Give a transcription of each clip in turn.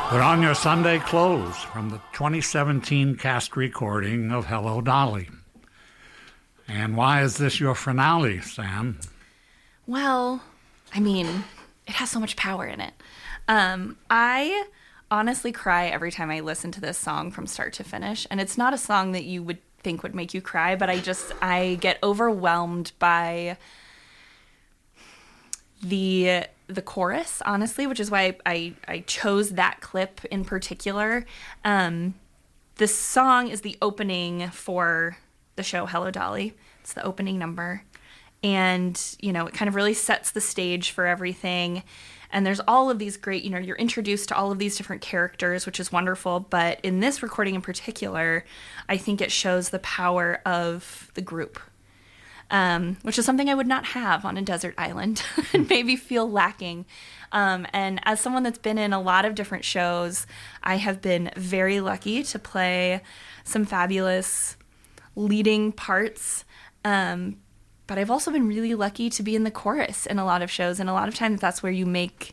Put on your Sunday clothes from the 2017 cast recording of Hello, Dolly. And why is this your finale, Sam? Well, I mean, it has so much power in it. I honestly cry every time I listen to this song from start to finish. And it's not a song that you would think would make you cry, but I get overwhelmed by the chorus, honestly, which is why I chose that clip in particular. This song is the opening for the show Hello, Dolly. It's the opening number. And, you know, it kind of really sets the stage for everything. And there's all of these great, you know, you're introduced to all of these different characters, which is wonderful. But in this recording in particular, I think it shows the power of the group. Which is something I would not have on a desert island and maybe feel lacking. And as someone that's been in a lot of different shows, I have been very lucky to play some fabulous leading parts. But I've also been really lucky to be in the chorus in a lot of shows. And a lot of times that's where you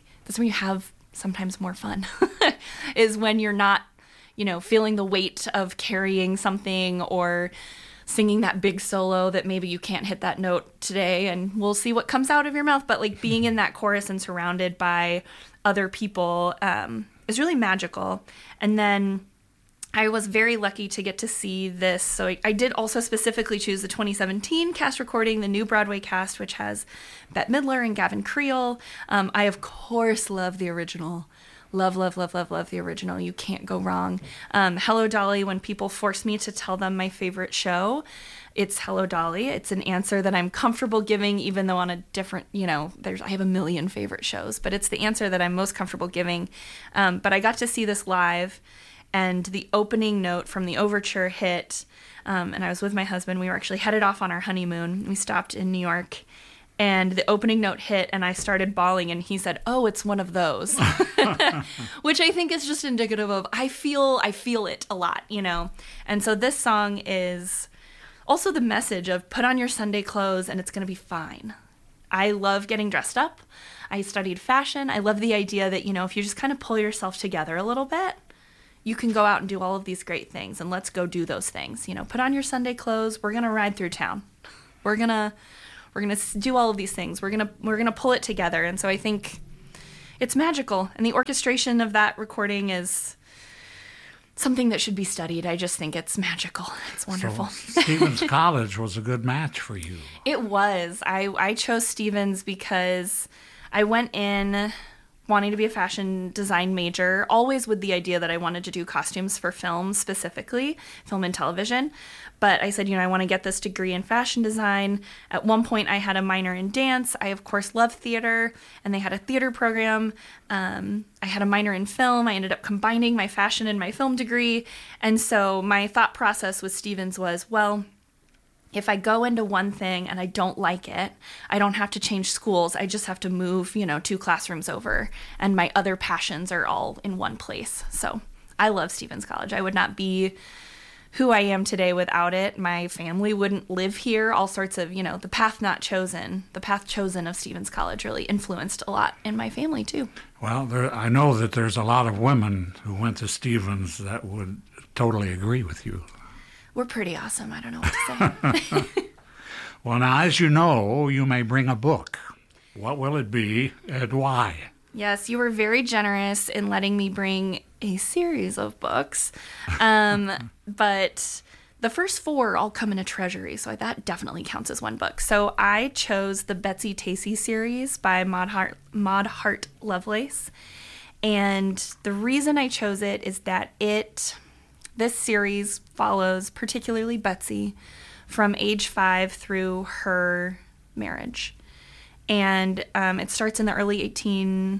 have sometimes more fun, is when you're not, you know, feeling the weight of carrying something or singing that big solo that maybe you can't hit that note today and we'll see what comes out of your mouth. But like being in that chorus and surrounded by other people is really magical. And then I was very lucky to get to see this. So I did also specifically choose the 2017 cast recording, the new Broadway cast, which has Bette Midler and Gavin Creel. I, of course, love the original. Love the original. You can't go wrong. Hello, Dolly, when people force me to tell them my favorite show, it's Hello, Dolly. It's an answer that I'm comfortable giving, even though on a different, you know, I have a million favorite shows, but it's the answer that I'm most comfortable giving. But I got to see this live, and the opening note from the overture hit, and I was with my husband. We were actually headed off on our honeymoon. We stopped in New York. And the opening note hit, and I started bawling, and he said, "Oh, it's one of those," which I think is just indicative of I feel it a lot, you know. And so this song is also the message of put on your Sunday clothes, and it's going to be fine. I love getting dressed up. I studied fashion. I love the idea that, you know, if you just kind of pull yourself together a little bit, you can go out and do all of these great things, and let's go do those things. You know, put on your Sunday clothes. We're going to ride through town. We're going to do all of these things. We're gonna pull it together. And so I think it's magical. And the orchestration of that recording is something that should be studied. I just think it's magical. It's wonderful. So Stevens College was a good match for you. It was. I chose Stevens because I went in wanting to be a fashion design major, always with the idea that I wanted to do costumes for film specifically, film and television. But I said, you know, I want to get this degree in fashion design. At one point, I had a minor in dance. I, of course, love theater, and they had a theater program. I had a minor in film. I ended up combining my fashion and my film degree. And so my thought process with Stevens was, well, if I go into one thing and I don't like it, I don't have to change schools. I just have to move, you know, 2 classrooms over, and my other passions are all in one place. So I love Stevens College. I would not be who I am today without it. My family wouldn't live here. All sorts of, you know, the path chosen of Stevens College really influenced a lot in my family too. Well, I know that there's a lot of women who went to Stevens that would totally agree with you. We're pretty awesome. I don't know what to say. Well, now, as you know, you may bring a book. What will it be and why? Yes, you were very generous in letting me bring a series of books. But the first 4 all come in a treasury, so that definitely counts as one book. So I chose the Betsy Tacy series by Maud Hart Lovelace. And the reason I chose it is that this series follows particularly Betsy from age 5 through her marriage. And it starts in the early 1890s,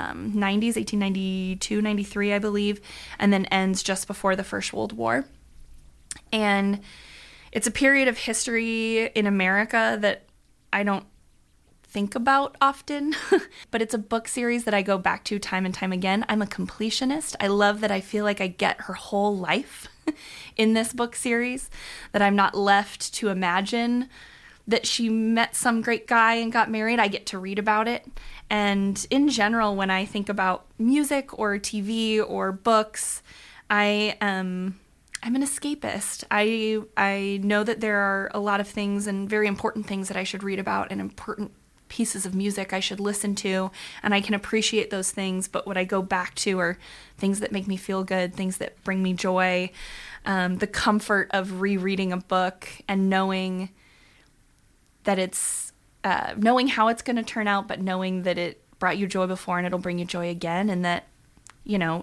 1892, 93, I believe, and then ends just before the First World War. And it's a period of history in America that I don't think about often, but it's a book series that I go back to time and time again. I'm a completionist. I love that I feel like I get her whole life in this book series, that I'm not left to imagine that she met some great guy and got married. I get to read about it. And in general, when I think about music or TV or books, I'm an escapist. I know that there are a lot of things and very important things that I should read about and important pieces of music I should listen to, and I can appreciate those things, but what I go back to are things that make me feel good, things that bring me joy, the comfort of rereading a book and knowing that it's, knowing how it's going to turn out, but knowing that it brought you joy before and it'll bring you joy again, and that, you'll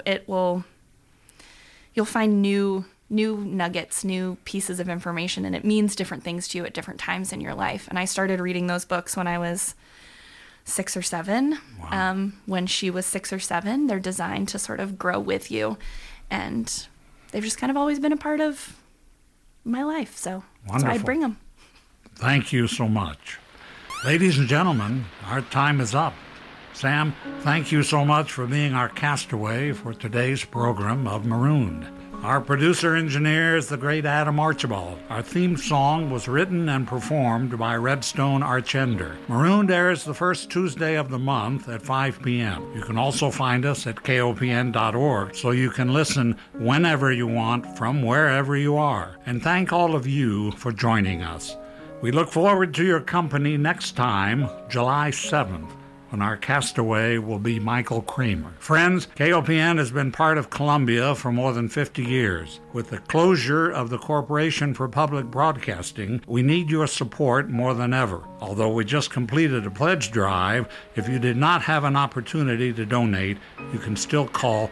find new nuggets, new pieces of information, and it means different things to you at different times in your life. And I started reading those books when I was 6 or 7. Wow. When she was 6 or 7, they're designed to sort of grow with you, and they've just kind of always been a part of my life. So I bring them. Thank you so much. Ladies and gentlemen, our time is up. Sam, thank you so much for being our castaway for today's program of Marooned. Our producer-engineer is the great Adam Archibald. Our theme song was written and performed by Redstone Archender. Marooned airs the first Tuesday of the month at 5 p.m. You can also find us at kopn.org, so you can listen whenever you want from wherever you are. And thank all of you for joining us. We look forward to your company next time, July 7th. And our castaway will be Michael Kramer. Friends, KOPN has been part of Columbia for more than 50 years. With the closure of the Corporation for Public Broadcasting, we need your support more than ever. Although we just completed a pledge drive, if you did not have an opportunity to donate, you can still call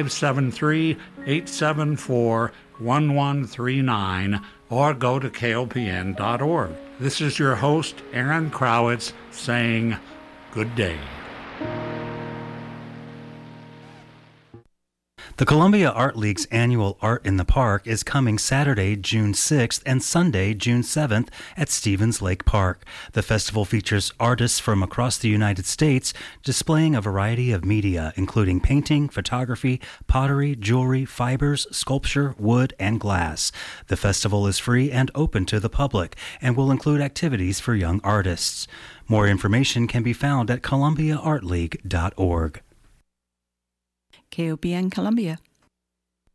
573-874-1139 or go to kopn.org. This is your host, Aaron Crowitz, saying good day. The Columbia Art League's annual Art in the Park is coming Saturday, June 6th and Sunday, June 7th at Stevens Lake Park. The festival features artists from across the United States displaying a variety of media, including painting, photography, pottery, jewelry, fibers, sculpture, wood, and glass. The festival is free and open to the public and will include activities for young artists. More information can be found at columbiaartleague.org. KOPN Columbia.